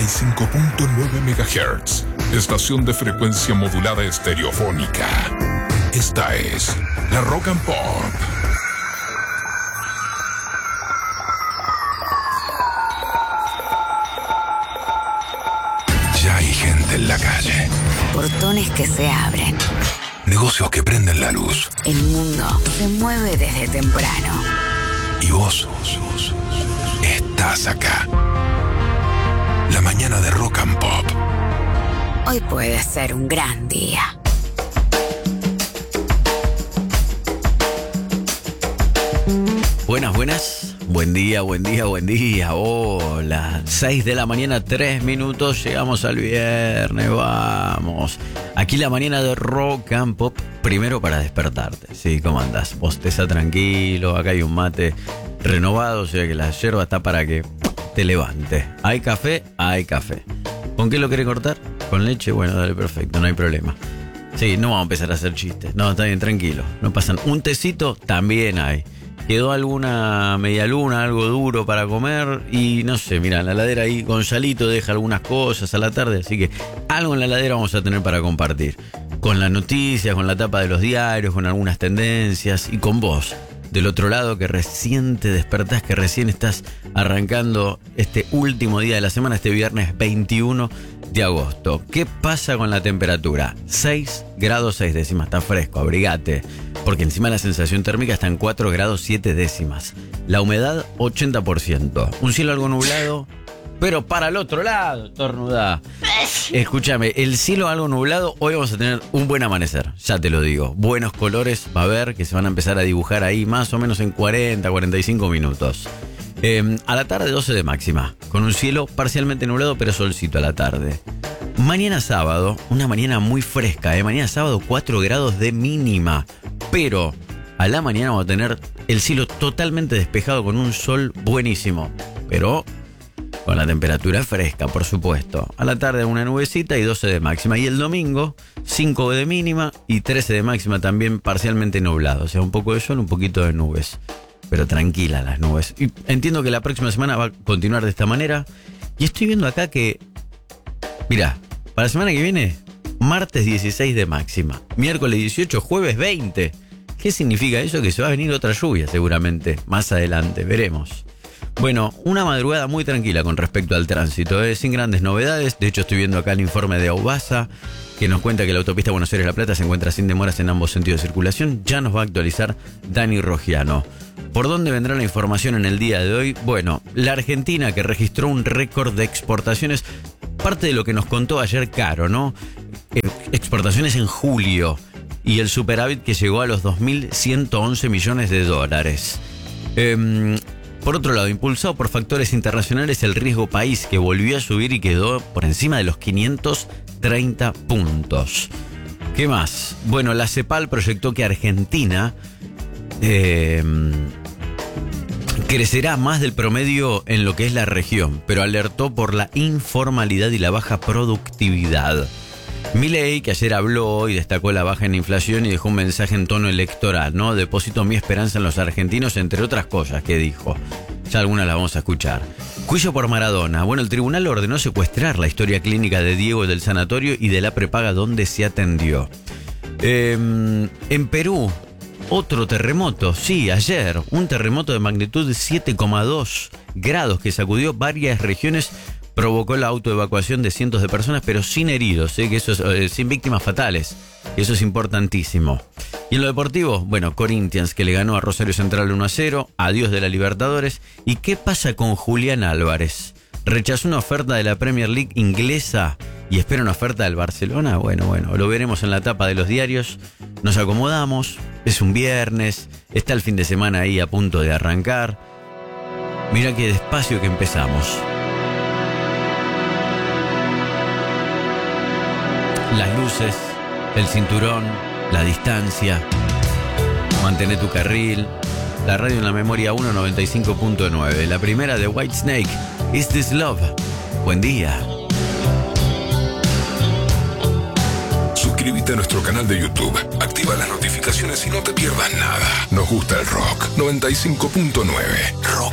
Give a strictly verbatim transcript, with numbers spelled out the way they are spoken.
y cinco punto nueve megahertz. Estación de frecuencia modulada estereofónica. Esta es la Rock and Pop. Ya hay gente en la calle. Portones que se abren. Negocios que prenden la luz. El mundo se mueve desde temprano. Y vos estás acá. La mañana de Rock and Pop. Hoy puede ser un gran día. Buenas, buenas. Buen día, buen día, buen día. Hola. seis de la mañana, tres minutos. Llegamos al viernes. Vamos. Aquí la mañana de Rock and Pop. Primero para despertarte. Sí, ¿cómo andás? Bosteza tranquilo. Acá hay un mate renovado. O sea que la yerba está para que te levante. ¿Hay café? Hay café. ¿Con qué lo querés cortar? ¿Con leche? Bueno, dale, perfecto. No hay problema. Sí, no vamos a empezar a hacer chistes. No, está bien, tranquilo. No pasan. Un tecito también hay. Quedó alguna medialuna, algo duro para comer y no sé, mira, en la heladera ahí Gonzalito deja algunas cosas a la tarde, así que algo en la heladera vamos a tener para compartir. Con las noticias, con la tapa de los diarios, con algunas tendencias y con vos, del otro lado que recién te despertás, que recién estás arrancando este último día de la semana, este viernes veintiuno de agosto. ¿Qué pasa con la temperatura? seis grados seis décimas, está fresco, abrigate. Porque encima la sensación térmica está en cuatro grados siete décimas. La humedad, ochenta por ciento. Un cielo algo nublado, pero para el otro lado, tornudá. Escúchame, el cielo algo nublado, hoy vamos a tener un buen amanecer, ya te lo digo. Buenos colores va a haber, que se van a empezar a dibujar ahí más o menos en cuarenta, cuarenta y cinco minutos. Eh, a la tarde doce de máxima, con un cielo parcialmente nublado, pero solcito a la tarde. Mañana sábado, una mañana muy fresca, ¿eh? Mañana sábado cuatro grados de mínima. Pero a la mañana vamos a tener el cielo totalmente despejado con un sol buenísimo. Pero con la temperatura fresca, por supuesto. A la tarde una nubecita y doce de máxima. Y el domingo cinco de mínima y trece de máxima también parcialmente nublado. O sea, un poco de sol, un poquito de nubes. Pero tranquila las nubes. Y entiendo que la próxima semana va a continuar de esta manera. Y estoy viendo acá que... Mirá, para la semana que viene, martes dieciséis de máxima. Miércoles dieciocho, jueves veinte. ¿Qué significa eso? Que se va a venir otra lluvia seguramente. Más adelante, veremos. Bueno, una madrugada muy tranquila con respecto al tránsito, ¿eh? Sin grandes novedades. De hecho, estoy viendo acá el informe de Aubasa, que nos cuenta que la autopista Buenos Aires-La Plata se encuentra sin demoras en ambos sentidos de circulación. Ya nos va a actualizar Dani Rogiano. ¿Por dónde vendrá la información en el día de hoy? Bueno, la Argentina, que registró un récord de exportaciones, parte de lo que nos contó ayer Caro, ¿no? Exportaciones en julio y el superávit que llegó a los dos mil ciento once millones de dólares. Eh, por otro lado, impulsado por factores internacionales, el riesgo país, que volvió a subir y quedó por encima de los quinientos treinta puntos. ¿Qué más? Bueno, la CEPAL proyectó que Argentina eh, crecerá más del promedio en lo que es la región, pero alertó por la informalidad y la baja productividad. Milei, que ayer habló y destacó la baja en inflación y dejó un mensaje en tono electoral, ¿no? Deposito mi esperanza en los argentinos, entre otras cosas que dijo. Ya algunas las vamos a escuchar. Juicio por Maradona. Bueno, el tribunal ordenó secuestrar la historia clínica de Diego del sanatorio y de la prepaga donde se atendió. Eh, en Perú, otro terremoto. Sí, ayer, un terremoto de magnitud de siete coma dos grados que sacudió varias regiones. Provocó la autoevacuación de cientos de personas, pero sin heridos, ¿eh? que eso es, eh, sin víctimas fatales. Eso es importantísimo. Y en lo deportivo, bueno, Corinthians, que le ganó a Rosario Central uno a cero, adiós de la Libertadores. ¿Y qué pasa con Julián Álvarez? ¿Rechazó una oferta de la Premier League inglesa y espera una oferta del Barcelona? Bueno, bueno, lo veremos en la tapa de los diarios. Nos acomodamos, es un viernes, está el fin de semana ahí a punto de arrancar. Mira qué despacio que empezamos. Las luces, el cinturón, la distancia, mantén tu carril, la radio en la memoria uno noventa y cinco punto nueve, la primera de Whitesnake, Is This Love? Buen día. Suscríbete a nuestro canal de YouTube, activa las notificaciones y no te pierdas nada. Nos gusta el rock. noventa y cinco punto nueve, Rock